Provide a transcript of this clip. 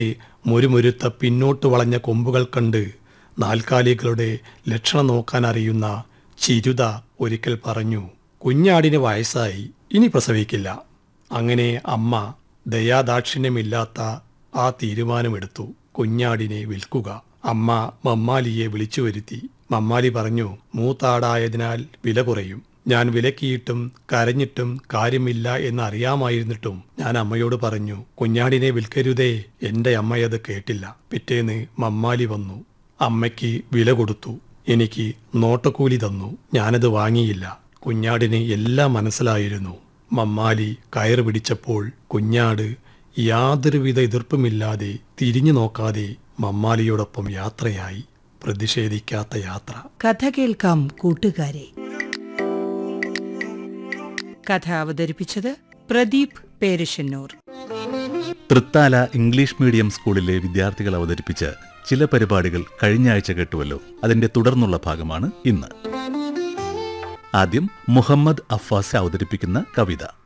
മുരുമുരുത്ത പിന്നോട്ട് വളഞ്ഞ കൊമ്പുകൾ കണ്ട് നാൽക്കാലികളുടെ ലക്ഷണം നോക്കാൻ അറിയുന്ന ചിരുത ഒരിക്കൽ പറഞ്ഞു, കുഞ്ഞാടിന് വയസ്സായി, ഇനി പ്രസവിക്കില്ല. അങ്ങനെ അമ്മ ദയാദാക്ഷിണ്യമില്ലാത്ത ആ തീരുമാനമെടുത്തു, കുഞ്ഞാടിനെ വിൽക്കുക. അമ്മ മമ്മാലിയെ വിളിച്ചു വരുത്തി. മമ്മാലി പറഞ്ഞു, മൂത്താടായതിനാൽ വില കുറയും. ഞാൻ വിലക്കിയിട്ടും കരഞ്ഞിട്ടും കാര്യമില്ല എന്നറിയാമായിരുന്നിട്ടും ഞാൻ അമ്മയോട് പറഞ്ഞു, കുഞ്ഞാടിനെ വിൽക്കരുതേ. എൻ്റെ അമ്മയത് കേട്ടില്ല. പിറ്റേന്ന് മമ്മാലി വന്നു. അമ്മയ്ക്ക് വില കൊടുത്തു. എനിക്ക് നോട്ടക്കൂലി തന്നു. ഞാനത് വാങ്ങിയില്ല. കുഞ്ഞാടിന് എല്ലാം മനസ്സിലായിരുന്നു. മമ്മാലി കയറ് പിടിച്ചപ്പോൾ കുഞ്ഞാട് യാതൊരുവിധ എതിർപ്പുമില്ലാതെ തിരിഞ്ഞു നോക്കാതെ മമ്മാലിയോടൊപ്പം യാത്രയായി. പ്രതിഷേധിക്കാത്ത യാത്ര. കഥ കേൾക്കാം കൂട്ടുകാരെ. കഥ അവതരിപ്പിച്ചത് പ്രദീപ് പേരശ്ശന്നൂർ. തൃത്താല ഇംഗ്ലീഷ് മീഡിയം സ്കൂളിലെ വിദ്യാർത്ഥികൾ അവതരിപ്പിച്ച ചില പരിപാടികൾ കഴിഞ്ഞ ആഴ്ച കേട്ടുവല്ലോ. അതിന്റെ തുടർന്നുള്ള ഭാഗമാണ് ഇന്ന്. ആദ്യം മുഹമ്മദ് അഫാസ് അവതരിപ്പിക്കുന്ന കവിത.